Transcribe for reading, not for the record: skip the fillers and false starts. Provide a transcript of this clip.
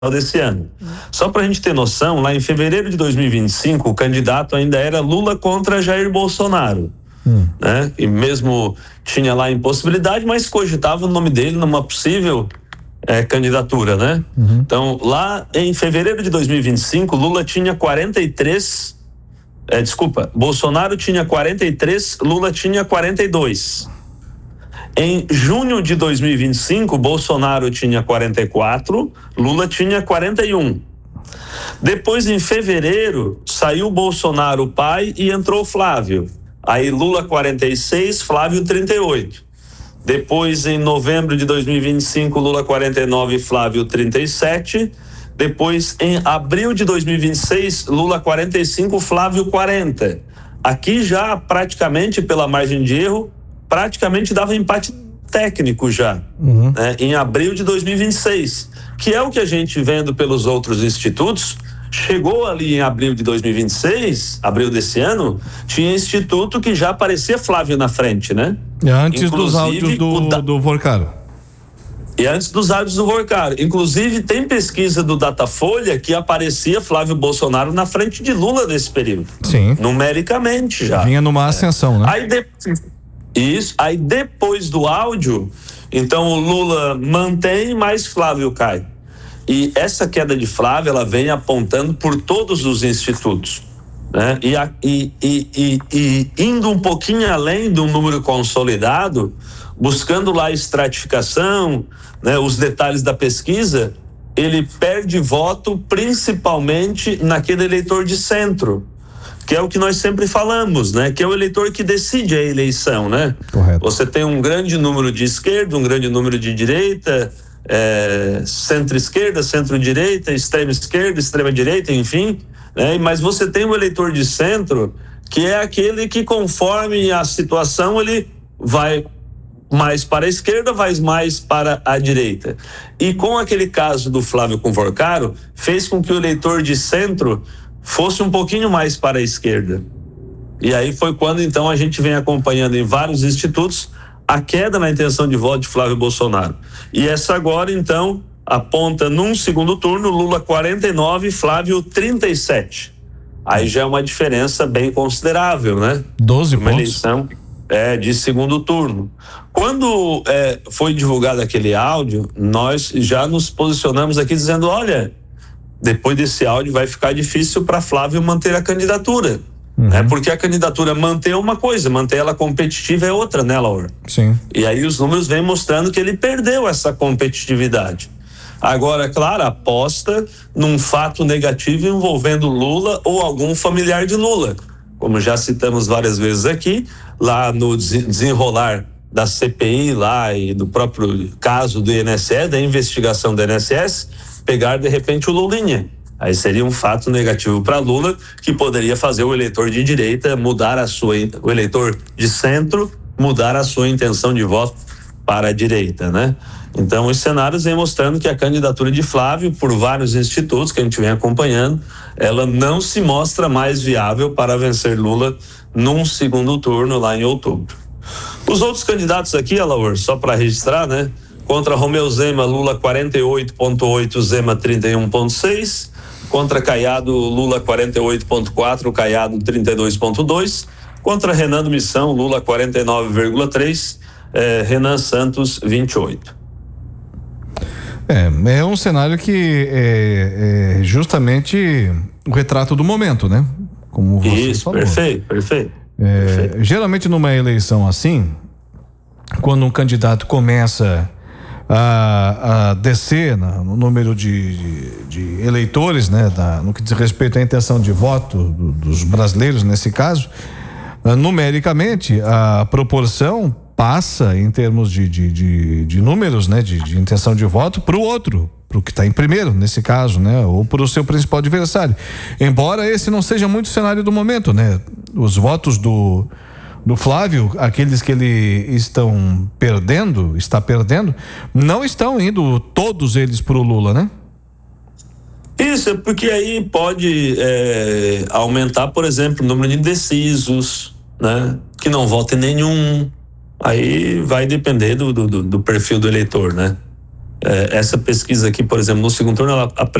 desse ano. Só para a gente ter noção, lá em fevereiro de 2025, o candidato ainda era Lula contra Jair Bolsonaro, né? E mesmo tinha lá impossibilidade, mas cogitava o nome dele numa possível candidatura, né? Então, lá em fevereiro de 2025, Lula tinha 43, Bolsonaro tinha 43, Lula tinha 42. Em junho de 2025, Bolsonaro tinha 44, Lula tinha 41. Depois, em fevereiro, saiu Bolsonaro pai e entrou Flávio. Aí Lula 46, Flávio 38. Depois, em novembro de 2025, Lula 49, Flávio 37. Depois, em abril de 2026, Lula 45, Flávio 40. Aqui já praticamente, pela margem de erro, praticamente dava empate técnico já, né? Em abril de 2026, que é o que a gente vendo pelos outros institutos. Chegou ali em abril de 2026, abril desse ano, tinha instituto que já aparecia Flávio na frente, né? Antes dos áudios do Vorcaro. E antes dos áudios do Vorcaro. Inclusive, tem pesquisa do Datafolha que aparecia Flávio Bolsonaro na frente de Lula nesse período. Sim. Numericamente já. Vinha numa ascensão, né? Aí depois do áudio, então o Lula mantém, mas Flávio cai. E essa queda de Flávio, ela vem apontando por todos os institutos, né? E indo um pouquinho além do número consolidado, buscando lá a estratificação, né, os detalhes da pesquisa, ele perde voto principalmente naquele eleitor de centro, que é o que nós sempre falamos, né? Que é o eleitor que decide a eleição, né? Correto. Você tem um grande número de esquerda, um grande número de direita, centro-esquerda, centro-direita, extrema-esquerda, extrema-direita, enfim, né? Mas você tem um eleitor de centro, que é aquele que, conforme a situação, ele vai mais para a esquerda, vai mais para a direita. E com aquele caso do Flávio Convorcaro, fez com que o eleitor de centro fosse um pouquinho mais para a esquerda. E aí foi quando então a gente vem acompanhando em vários institutos a queda na intenção de voto de Flávio Bolsonaro. E essa agora então aponta num segundo turno Lula 49, Flávio 37. Aí já é uma diferença bem considerável, né? 12 uma pontos. Eleição de segundo turno. Quando foi divulgado aquele áudio, nós já nos posicionamos aqui dizendo, olha, depois desse áudio vai ficar difícil para Flávio manter a candidatura, né? Porque a candidatura manter uma coisa, manter ela competitiva é outra, né, Laura? Sim. E aí os números vêm mostrando que ele perdeu essa competitividade. Agora, claro, aposta num fato negativo envolvendo Lula ou algum familiar de Lula, como já citamos várias vezes aqui, lá no desenrolar da CPI lá e do próprio caso do INSS, da investigação do INSS, pegar de repente o Lulinha. Aí seria um fato negativo para Lula, que poderia fazer o eleitor de direita mudar o eleitor de centro mudar a sua intenção de voto para a direita, né? Então os cenários vêm mostrando que a candidatura de Flávio, por vários institutos que a gente vem acompanhando, ela não se mostra mais viável para vencer Lula num segundo turno lá em outubro. Os outros candidatos aqui, Alaor, só para registrar, né? Contra Romeu Zema, Lula 48,8, Zema 31,6. Contra Caiado, Lula 48,4, Caiado 32,2. Contra Renan Missão, Lula 49,3, Renan Santos 28. É um cenário que é justamente o retrato do momento, né? Como você Isso, falou. Perfeito. Geralmente numa eleição assim, quando um candidato começa a descer no número de eleitores, né, no que diz respeito à intenção de voto dos brasileiros nesse caso, numericamente a proporção passa em termos de números, né, de intenção de voto para o outro, para o que está em primeiro nesse caso, né, ou para o seu principal adversário. Embora esse não seja muito o cenário do momento, né, os votos do Flávio, aqueles que ele está perdendo, não estão indo todos eles para o Lula, né? Isso, é porque aí pode aumentar, por exemplo, o número de indecisos, né? Que não votem nenhum. Aí vai depender do perfil do eleitor, né? Essa pesquisa aqui, por exemplo, no segundo turno, ela